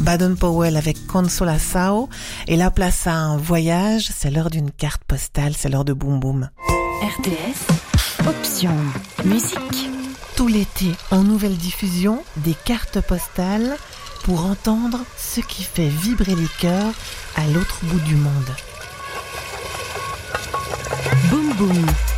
Baden-Powell avec Consolação. Et la place à un voyage, c'est l'heure d'une carte postale, c'est l'heure de Boum Boum. RTS, option musique. Tout l'été, en nouvelle diffusion, des cartes postales pour entendre ce qui fait vibrer les cœurs à l'autre bout du monde. Boum Boum.